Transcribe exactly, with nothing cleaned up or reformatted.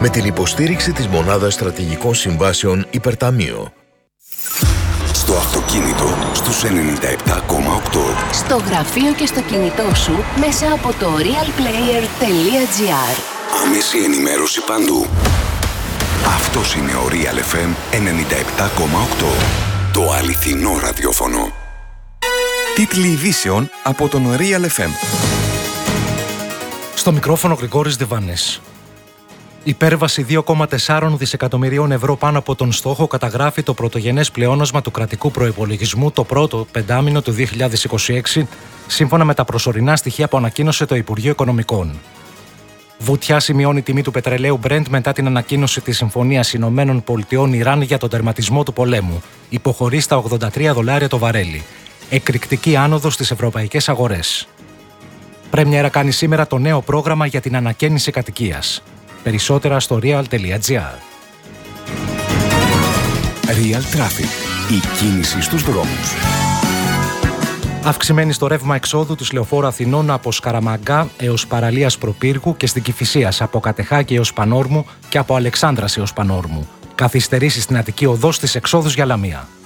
Με την υποστήριξη της Μονάδας Στρατηγικών Συμβάσεων Υπερταμείο. Στο αυτοκίνητο, στους ενενήντα επτά κόμμα οκτώ. Στο γραφείο και στο κινητό σου, μέσα από το realplayer τελεία gr. Άμεση ενημέρωση παντού. Αυτός είναι ο Real εφ εμ ενενήντα επτά κόμμα οκτώ. Το αληθινό ραδιόφωνο. Τίτλοι ειδήσεων από τον Real εφ εμ. Στο μικρόφωνο Γρηγόρης Διβάνης. Υπέρβαση δύο κόμμα τέσσερα δισεκατομμυρίων ευρώ πάνω από τον στόχο καταγράφει το πρωτογενές πλεόνασμα του κρατικού προϋπολογισμού το πρώτο πεντάμηνο του δύο χιλιάδες είκοσι έξι, σύμφωνα με τα προσωρινά στοιχεία που ανακοίνωσε το Υπουργείο Οικονομικών. Βουτιά σημειώνει η τιμή του πετρελαίου Brent μετά την ανακοίνωση της Συμφωνίας Ηνωμένων Πολιτειών Ιράν για τον τερματισμό του πολέμου. Υποχωρεί στα ογδόντα τρία δολάρια το βαρέλι. Εκρηκτική άνοδος στις ευρωπαϊκές αγορές. Πρέμιερα κάνει σήμερα το νέο πρόγραμμα για την ανακαίνιση κατοικίας. Περισσότερα στο real τελεία gr. Real Traffic. Η κίνηση στους δρόμους. Αυξημένη στο ρεύμα εξόδου του Λεωφόρου Αθηνών από Σκαραμαγκά έως Παραλίας Προπύργου και στην Κηφισίας από Κατεχάκη έως Πανόρμου και από Αλεξάνδρας έως Πανόρμου. Καθυστερήσεις στην Αττική Οδό στις εξόδους για Λαμία.